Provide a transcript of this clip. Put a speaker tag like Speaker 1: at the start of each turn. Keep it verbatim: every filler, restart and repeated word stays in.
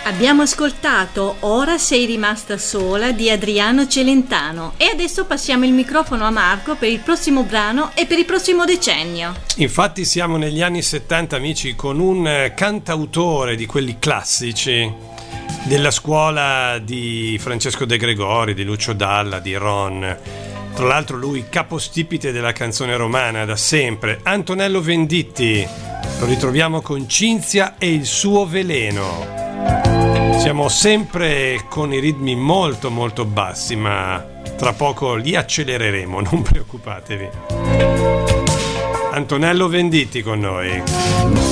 Speaker 1: Abbiamo ascoltato Ora sei rimasta sola di Adriano Celentano e adesso passiamo il microfono a Marco per il prossimo brano e per il prossimo decennio.
Speaker 2: Infatti siamo negli anni settanta, amici, con un cantautore di quelli classici della scuola di Francesco De Gregori, di Lucio Dalla, di Ron. Tra l'altro lui capostipite della canzone romana da sempre, Antonello Venditti. Lo ritroviamo con Cinzia e il suo veleno. Siamo sempre con i ritmi molto molto bassi, ma tra poco li accelereremo, non preoccupatevi. Antonello Venditti con noi.